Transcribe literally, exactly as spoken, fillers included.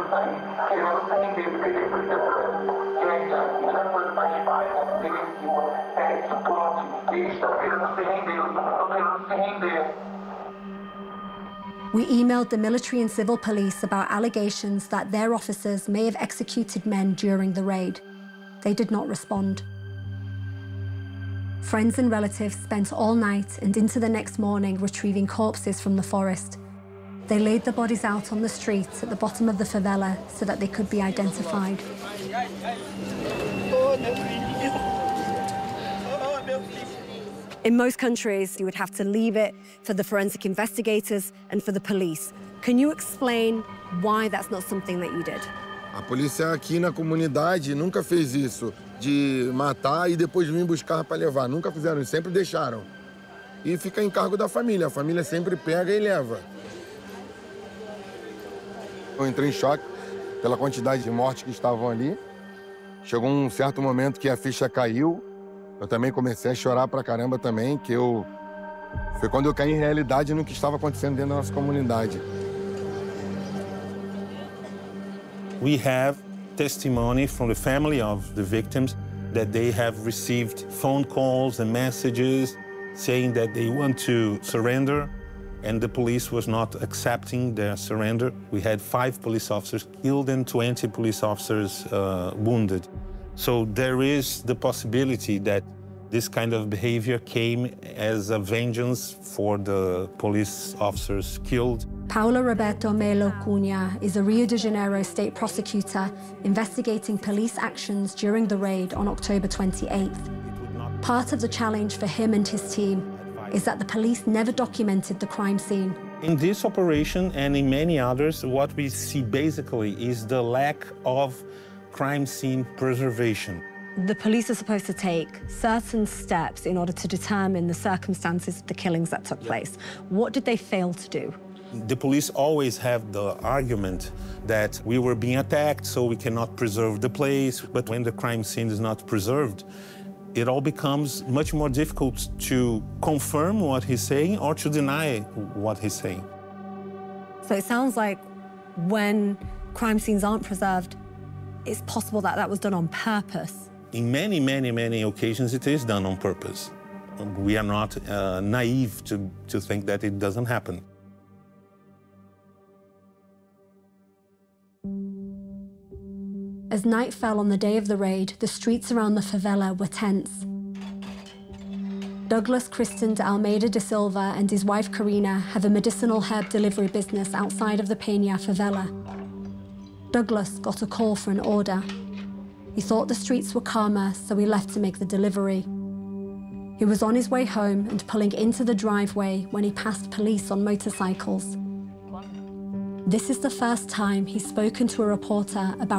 We emailed the military and civil police about allegations that their officers may have executed men during the raid. They did not respond. Friends and relatives spent all night and into the next morning retrieving corpses from the forest. They laid the bodies out on the street at the bottom of the favela so that they could be identified. In most countries, you would have to leave it for the forensic investigators and for the police. Can you explain why that's not something that you did? A polícia aqui na comunidade nunca fez isso, de matar e depois vir buscar para levar. Nunca fizeram isso, sempre deixaram. E fica em cargo da família. A família sempre pega e leva. Eu entrei em choque pela quantidade de mortes que estavam ali. Chegou um certo momento que a ficha caiu. Eu também comecei a chorar pra caramba também, que eu... Foi quando eu caí em realidade no que estava acontecendo dentro da nossa comunidade. We have testimony from the family of the victims that they have received phone calls and messages saying that they want to surrender, and the police was not accepting their surrender. We had five police officers killed and twenty police officers uh, wounded. So there is the possibility that this kind of behavior came as a vengeance for the police officers killed. Paulo Roberto Melo Cunha is a Rio de Janeiro state prosecutor investigating police actions during the raid on October twenty-eighth. Part of the challenge for him and his team is that the police never documented the crime scene. In this operation and in many others, what we see basically is the lack of crime scene preservation. The police are supposed to take certain steps in order to determine the circumstances of the killings that took place. What did they fail to do? The police always have the argument that we were being attacked, so we cannot preserve the place. But when the crime scene is not preserved, it all becomes much more difficult to confirm what he's saying or to deny what he's saying. So it sounds like when crime scenes aren't preserved, it's possible that that was done on purpose. In many, many, many occasions, it is done on purpose. We are not uh, naive to, to think that it doesn't happen. As night fell on the day of the raid, the streets around the favela were tense. Douglas Christian de Almeida de Silva and his wife Karina have a medicinal herb delivery business outside of the Peña favela. Douglas got a call for an order. He thought the streets were calmer, so he left to make the delivery. He was on his way home and pulling into the driveway when he passed police on motorcycles. This is the first time he's spoken to a reporter about